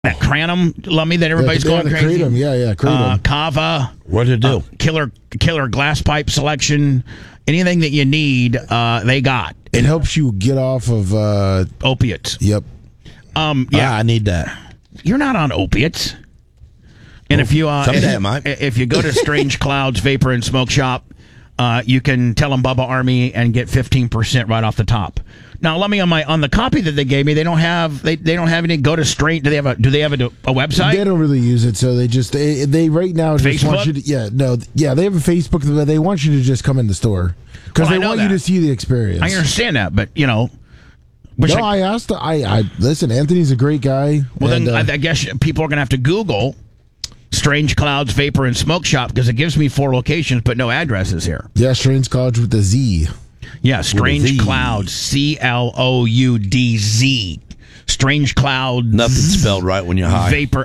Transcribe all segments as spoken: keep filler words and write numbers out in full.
That Kratom Lummy that everybody's yeah, going the crazy. Kratom, yeah, yeah, Kratom. Uh, Kava. What did it do? Uh, killer, killer glass pipe selection. Anything that you need, uh, they got. It helps you get off of uh, opiates. Yep. Um, yeah, ah, I need that. You're not on opiates. And well, if you uh, someday if, I might. if you go to Strange Clouds Vapor and Smoke Shop, uh, you can tell them Bubba Army and get fifteen percent right off the top. Now, let me on my on the copy that they gave me. They don't have they, they don't have any. Go to Strange. Do they have a Do they have a, a website? They don't really use it, so they just they, they right now just Facebook? want you to yeah no yeah they have a Facebook, but they want you to just come in the store because Well, I they know want that. you to see the experience. I understand that, but you know, wish No, I, I asked. I, I listen. Anthony's a great guy. well and, then uh, I, I guess people are gonna have to Google Strange Clouds Vapor and Smoke Shop because it gives me four locations but no addresses here. yeah, Strange College with the Z. Yeah, Strange Z. Clouds, C L O U D Z. Strange Clouds. Nothing spelled right when you're high. Vapor.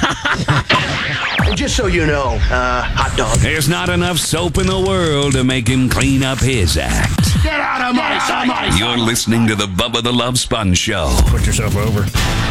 And just so you know, uh, hot dog. There's not enough soap in the world to make him clean up his act. Get out of my sight! You're listening to the Bubba the Love Sponge Show. Put yourself over.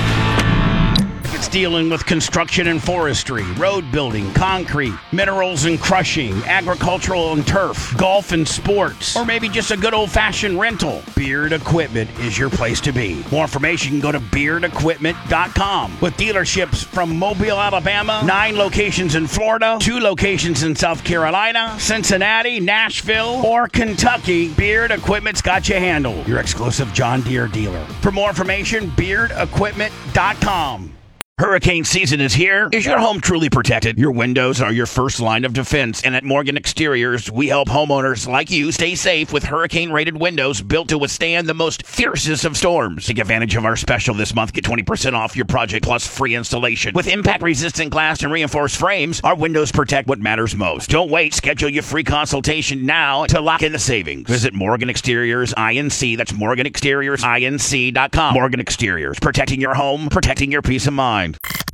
It's dealing with construction and forestry, road building, concrete, minerals and crushing, agricultural and turf, golf and sports, or maybe just a good old-fashioned rental. Beard Equipment is your place to be. More information, you can go to beard equipment dot com. With dealerships from Mobile, Alabama, nine locations in Florida, two locations in South Carolina, Cincinnati, Nashville, or Kentucky, Beard Equipment's got you handled. Your exclusive John Deere dealer. For more information, beard equipment dot com. Hurricane season is here. Is your home truly protected? Your windows are your first line of defense. And at Morgan Exteriors, we help homeowners like you stay safe with hurricane-rated windows built to withstand the most fiercest of storms. Take advantage of our special this month. Get twenty percent off your project plus free installation. With impact-resistant glass and reinforced frames, our windows protect what matters most. Don't wait. Schedule your free consultation now to lock in the savings. Visit Morgan Exteriors Inc. That's Morgan Exteriors Inc dot com. Morgan Exteriors. Protecting your home, protecting your peace of mind.